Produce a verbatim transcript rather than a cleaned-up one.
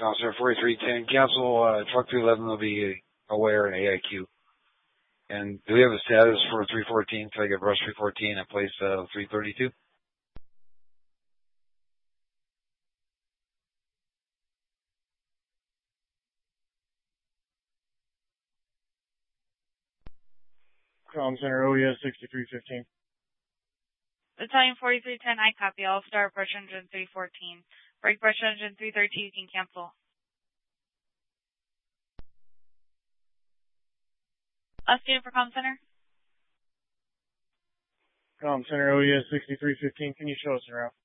Concert forty-three ten, cancel, uh, truck three eleven will be aware and A I Q. And do we have a status for three fourteen? Can I get brush three fourteen and place, uh, three thirty-two? Comm Center O E S sixty-three fifteen. Battalion forty-three ten, I copy. I'll start brush engine three fourteen. Break brush engine three thirty-two, you can cancel. Last student for Comm Center? Comm Center O E S sixty-three fifteen, can you show us around?